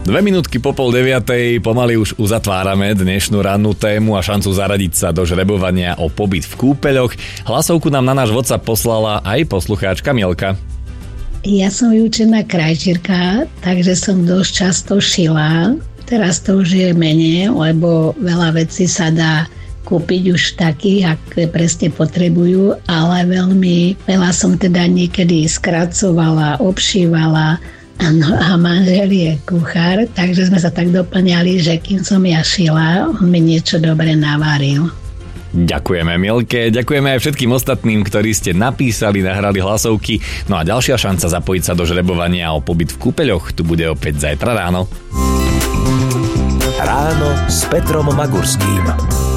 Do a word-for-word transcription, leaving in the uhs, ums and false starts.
Dve minútky po pol deviatej pomaly už uzatvárame dnešnú rannú tému a šancu zaradiť sa do žrebovania o pobyt v kúpeľoch. Hlasovku nám na náš WhatsApp poslala aj poslucháčka Mielka. Ja som vyučená krajčírka, takže som dosť často šila. Teraz to už je menej, lebo veľa vecí sa dá kúpiť už takých, aké presne potrebujú, ale veľmi veľa som teda niekedy skracovala, obšívala. Áno, a manžel je kuchár, takže sme sa tak doplňali, že kým som ja šila, on mi niečo dobre navaril. Ďakujeme Mielke, ďakujeme aj všetkým ostatným, ktorí ste napísali, nahrali hlasovky. No a ďalšia šanca zapojiť sa do žrebovania o pobyt v kúpeľoch tu bude opäť zajtra ráno. Ráno s Petrom Magurským.